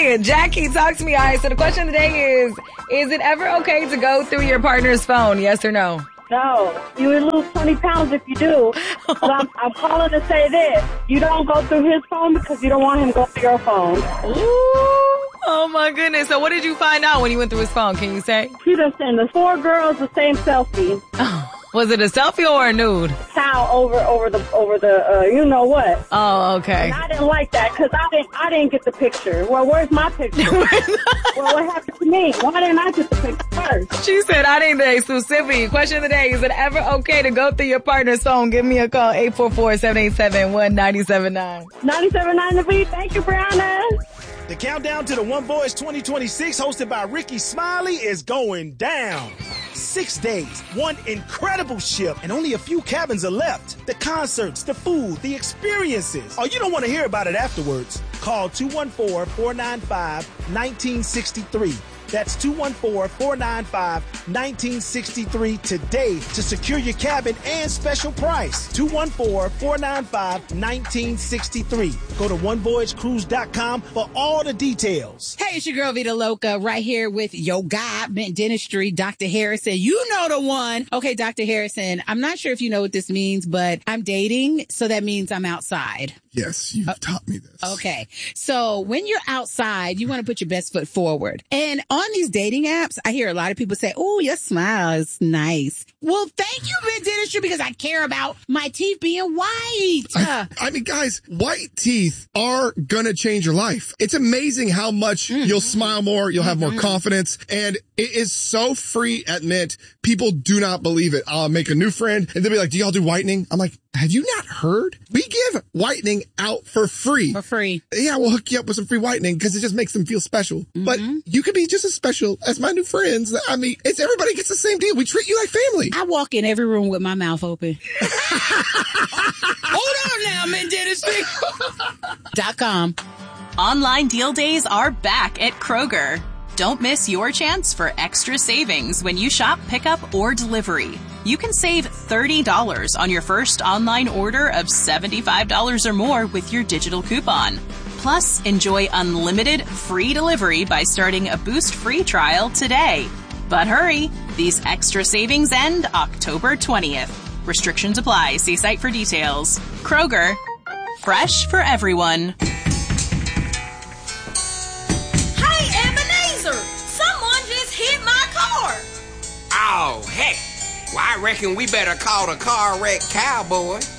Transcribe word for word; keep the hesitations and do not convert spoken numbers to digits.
Jackie. Jackie, talk to me. All right, so the question of the day is, is it ever okay to go through your partner's phone? Yes or no? No. You would lose twenty pounds if you do. But I'm, I'm calling to say this. You don't go through his phone because you don't want him to go through your phone. Ooh. Oh, my goodness. So what did you find out when you went through his phone? Can you say? He just sent the four girls the same selfie. Oh. Was it a selfie or a nude? Towel over over the over the uh, you know what? Oh, okay. And I didn't like that because I didn't I didn't get the picture. Well, where's my picture? Well, what happened to me? Why didn't I get the picture first? She said I didn't get exclusivity. Question of the day: is it ever okay to go through your partner's phone? Give me a call eight four four, seven eight seven, one nine seven nine. nine seven nine the beat. Thank you, Brianna. The countdown to the One Voice twenty twenty-six, hosted by Ricky Smiley, is going down. Six days, one incredible ship, and only a few cabins are left. The concerts, the food, the experiences. Oh, you don't want to hear about it afterwards. Call two one four, four nine five, one nine six three. That's two one four, four nine five, one nine six three today to secure your cabin and special price. two one four, four nine five, one nine six three. Go to one voyage cruise dot com for all the details. Hey, it's your girl Vita Loca right here with your guy, Mint Dentistry, Doctor Harrison. You know the one. Okay, Doctor Harrison, I'm not sure if you know what this means, but I'm dating, so that means I'm outside. Yes, you've uh, taught me this. Okay. So when you're outside, you want to put your best foot forward. And on these dating apps, I hear a lot of people say, oh, your smile is nice. Well, thank you, Mint Dentistry, because I care about my teeth being white. I, I mean, guys, white teeth are going to change your life. It's amazing how much mm-hmm. you'll smile more, you'll have mm-hmm. more confidence, and it is so free at Mint. People do not believe it. I'll make a new friend, and they'll be like, do y'all do whitening? I'm like, have you not heard? We give whitening out for free. For free. Yeah, we'll hook you up with some free whitening because it just makes them feel special. Mm-hmm. But you can be just as special as my new friends. I mean, it's everybody gets the same deal. We treat you like family. I walk in every room with my mouth open. Hold on now, Mint Dentistry. Dot com. Online deal days are back at Kroger. Don't miss your chance for extra savings when you shop pickup or delivery. You can save thirty dollars on your first online order of seventy-five dollars or more with your digital coupon. Plus, enjoy unlimited free delivery by starting a Boost free trial today. But hurry, these extra savings end October twentieth. Restrictions apply. See site for details. Kroger, fresh for everyone. Oh, heck. Well, I reckon we better call the car wreck cowboy.